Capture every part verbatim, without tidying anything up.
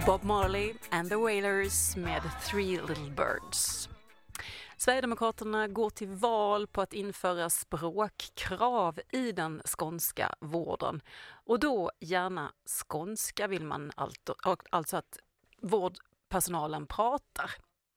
Bob Marley and the Wailers med Three Little Birds. Sverigedemokraterna går till val på att införa språkkrav i den skånska vården. Och då gärna skånska vill man alltså att vårdpersonalen pratar.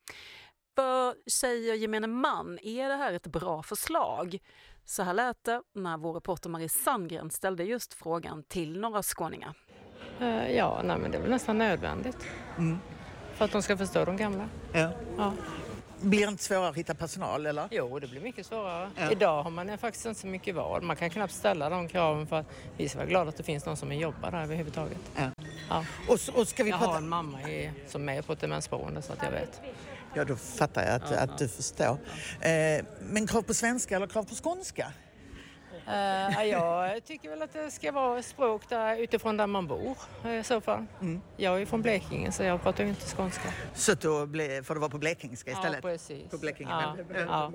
Vad säger gemene man? Är det här ett bra förslag? Så här lät det när vår reporter Marie Sandgren ställde just frågan till några skåningar. Uh, ja, nej, men det är väl nästan nödvändigt. Mm. För att de ska förstå de gamla. Ja. Ja. Blir det inte svårare att hitta personal, eller? Jo, det blir mycket svårare. Ja. Idag har man faktiskt inte så mycket val. Man kan knappt ställa de kraven för att vi ska vara glada att det finns någon som jobbar där överhuvudtaget. Ja. Ja. Och, och ska vi jag prata... har en mamma i, som är på ett demensboende så att jag vet. Ja, då fattar jag att, ja, att du förstår. Ja. Eh, men krav på svenska eller krav på skånska? Uh, jag tycker väl att det ska vara språk där utifrån där man bor i så fall. Mm. Jag är från Blekinge så jag pratar ju inte skånska. Så då ble, får det vara på blekingska istället? Ja, precis. På Blekinge. Ja. Ja.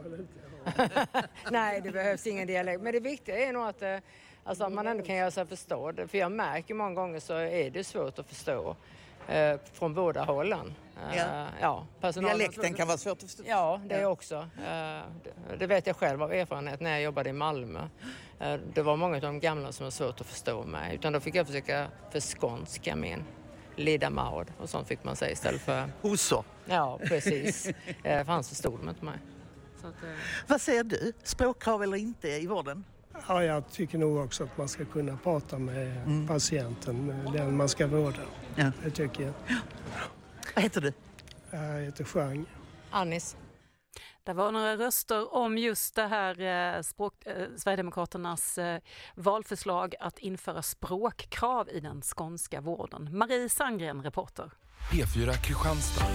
Nej, det behövs ingen dialekt. Men det viktiga är nog att, alltså, att man ändå kan göra sig förstådd. För jag märker många gånger så är det svårt att förstå. Eh, från båda hållen. Eh, ja. Ja, dialekten kan vara svårt att förstå. Ja, det är också. Eh, det, det vet jag själv av erfarenhet när jag jobbade i Malmö. Eh, det var många av de gamla som var svårt att förstå mig. Utan då fick jag försöka förskånska min lida maud och sånt fick man säga istället för... Hoso. Ja, precis. eh, för han förstod de inte mig. Så att, eh... Vad säger du? Språkkrav eller inte i vården? Ja, jag tycker nog också att man ska kunna prata med mm. patienten, den man ska vårda. Ja. Det tycker jag. Ja. Vad heter du? Jag heter Sjang. Anis. Det var några röster om just det här eh, språk, eh, Sverigedemokraternas eh, valförslag att införa språkkrav i den skånska vården. Marie Sandgren, reporter. P fyra Kristianstad.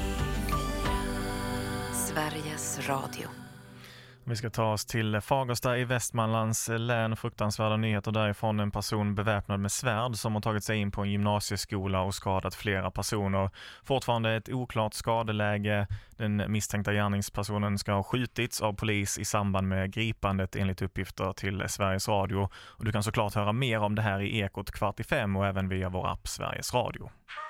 Sveriges Radio. Vi ska ta oss till Fagersta i Västmanlands län. Fruktansvärda nyheter därifrån. En person beväpnad med svärd som har tagit sig in på en gymnasieskola och skadat flera personer. Fortfarande ett oklart skadeläge. Den misstänkta gärningspersonen ska ha skjutits av polis i samband med gripandet enligt uppgifter till Sveriges Radio. Och du kan såklart höra mer om det här i Ekot kvart i fem och även via vår app Sveriges Radio.